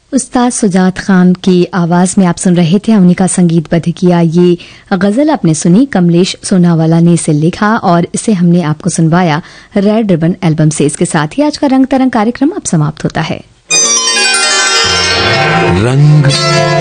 उस्ताद सुजात खान की आवाज में आप सुन रहे थे, हमने का संगीतबद्ध किया। ये गजल आपने सुनी, कमलेश सोनावाला ने इसे लिखा और इसे हमने आपको सुनवाया रेड रिबन एल्बम से। इसके साथ ही आज का रंग तरंग कार्यक्रम अब समाप्त होता है। रंग